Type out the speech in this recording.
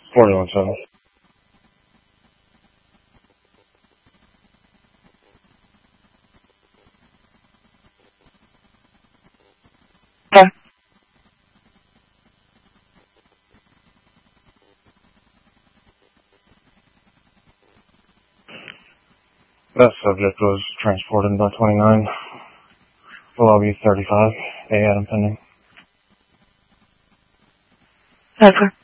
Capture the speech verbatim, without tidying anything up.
forty-one seven. Okay. That subject was transported by twenty-nine. Lobby thirty-five. A Adam pending. Okay.